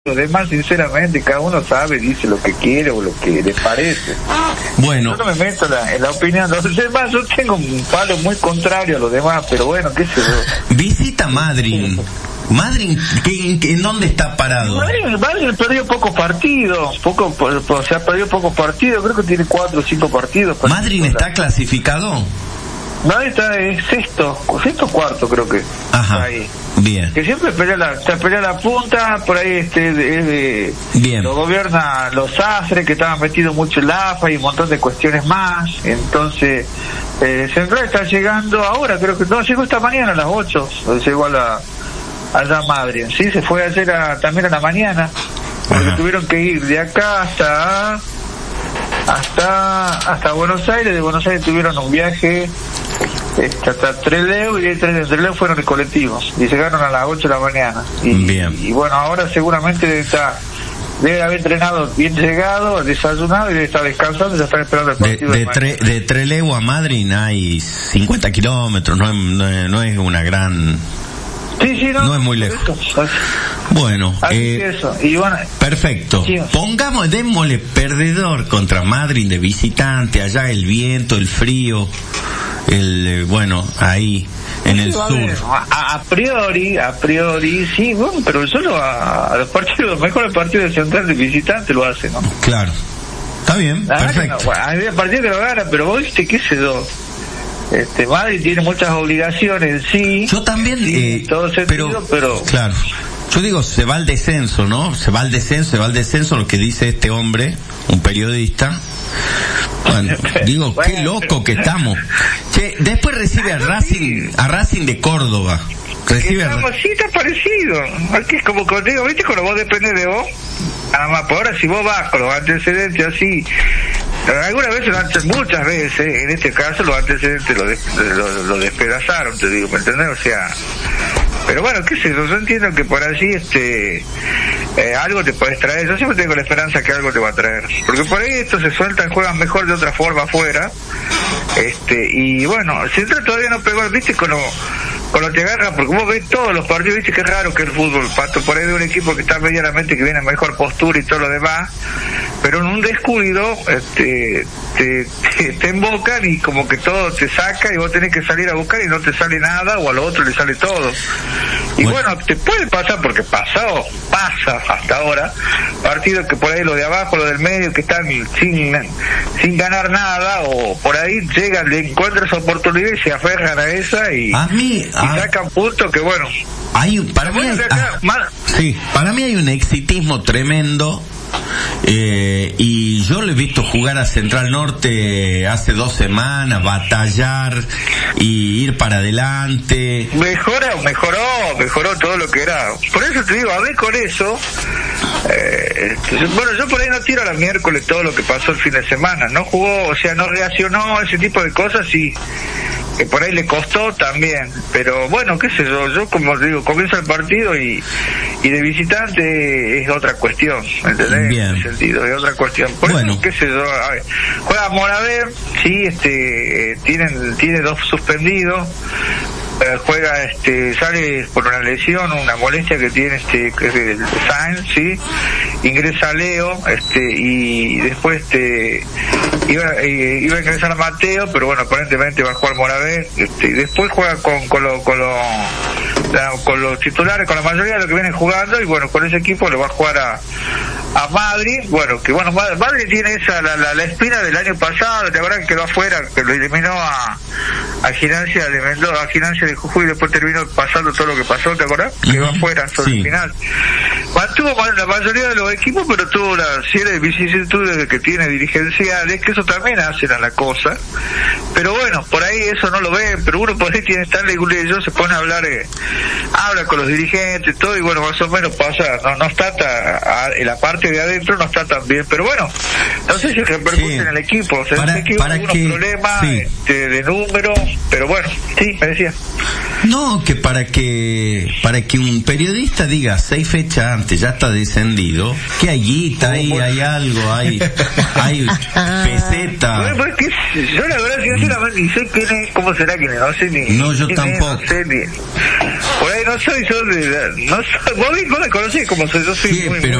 Los demás, sinceramente, cada uno sabe, dice lo que quiere o lo que le parece. Bueno. Yo no me meto en la opinión de los demás, yo tengo un palo muy contrario a los demás, pero bueno, qué sé yo. Visita Madryn. Madryn, ¿en dónde está parado? Madryn perdió pocos partidos, se ha perdido pocos partidos, creo que tiene 4 o 5 partidos. ¿Madryn está clasificado? Madryn está sexto o cuarto, creo que. Ajá. Ahí. Bien. Que siempre pelea la punta, por ahí bien. Lo gobierna los Astres, que estaban metidos mucho en la AFA y un montón de cuestiones más. Entonces, Central está llegando ahora, creo que no, llegó esta mañana a las 8, llegó allá a Madrid, sí, se fue ayer también a la mañana, porque tuvieron que ir de acá hasta Buenos Aires. De Buenos Aires tuvieron un viaje hasta Trelew, y de Trelew fueron en colectivos y llegaron a las 8 de la mañana y bueno, ahora seguramente debe haber entrenado bien llegado, desayunado y debe estar descansando y ya están esperando el partido de Trelew a Madryn hay 50 kilómetros, no es una gran... Sí, no es muy lejos. Bueno, y bueno, perfecto. Sí. Démosle perdedor contra Madryn de visitante, allá el viento, el frío, bueno, ahí en el sur. A priori, sí, bueno, pero solo a los partidos, mejor el partido de Central de visitante lo hace, ¿no? Claro. Está bien, perfecto. No, bueno, hay partido que lo gana, pero vos viste, qué sé yo. Madryn tiene muchas obligaciones, sí. Yo también, sí, todo sentido, pero claro. Yo digo, se va al descenso, ¿no? Se va al descenso, lo que dice este hombre, un periodista. Bueno, digo, qué loco que estamos. Che, después recibe a Racing de Córdoba. Sí, está parecido. Aquí es como contigo, ¿viste? Cuando vos depende de vos. Nada más, por ahora si vos vas con los antecedentes así, algunas veces, muchas veces, en este caso los antecedentes lo despedazaron, te digo, ¿me entendés? O sea, pero bueno, qué sé yo entiendo que por allí algo te podés traer. Yo siempre tengo la esperanza que algo te va a traer, porque por ahí estos se sueltan, juegan mejor de otra forma afuera, y bueno, Central todavía no pegó, viste, cuando te agarra, porque vos ves todos los partidos, viste que es raro que el fútbol, Pato, por ahí de un equipo que está medianamente, que viene en mejor postura y todo lo demás, pero en un descuido te embocan y como que todo te saca y vos tenés que salir a buscar y no te sale nada, o a lo otro le sale todo. Y bueno, te puede pasar, porque pasa hasta ahora, partidos que por ahí lo de abajo, lo del medio, que están sin ganar nada, o por ahí llegan, le encuentran esa oportunidad y se aferran a esa y sacan puntos que bueno. Para mí hay un exitismo tremendo. Y yo lo he visto jugar a Central Norte hace 2 semanas, batallar y ir para adelante. Mejoró todo lo que era. Por eso te digo, a ver con eso, bueno, yo por ahí no tiro a la miércoles todo lo que pasó el fin de semana. No jugó, o sea, no reaccionó, ese tipo de cosas, y que por ahí le costó también, pero bueno, qué sé yo como digo, comienza el partido y de visitante es otra cuestión, ¿entendés? Bien. En ese sentido, es otra cuestión. Por eso, qué sé yo, a ver, juega Moravé, sí, tiene 2 suspendidos, juega, sale por una lesión, una molestia que tiene, que es el Sainz, sí, ingresa Leo, y después, iba a ingresar a Mateo, pero bueno, aparentemente va a jugar Moravé, y después juega con los titulares, con la mayoría de los que vienen jugando, y bueno, con ese equipo lo va a jugar a Madryn. Bueno, que bueno, Madryn tiene la espina del año pasado, ¿te acuerdas que quedó afuera, que lo eliminó a Gimnasia de Mendoza, a Gimnasia de Jujuy, y después terminó pasando todo lo que pasó, ¿te acuerdas? Quedó afuera sobre el final. Mantuvo la mayoría de los equipos, pero tuvo una serie de vicisitudes que tiene dirigenciales, que eso también hacen a la cosa. Pero bueno, por ahí eso no lo ven, pero uno por ahí tiene Stanley Goulet y yo, se pone a hablar, habla con los dirigentes, todo, y bueno, más o menos pasa, no está en la parte de adentro no está tan bien, pero bueno, no sé si repercute en el equipo, o sea, el equipo tuvo unos problemas de números, pero bueno, sí, me decía. No, que para que un periodista diga 6 fechas antes ya está descendido, que hay guita ahí, hay algo, hay peseta. Bueno, pues yo la verdad sinceramente ni sé quién es, cómo será quién es, no sé ni. No, yo tampoco. No sé ni. Por ahí no soy yo no soy, vos la conocés como soy, yo soy sí, muy, pero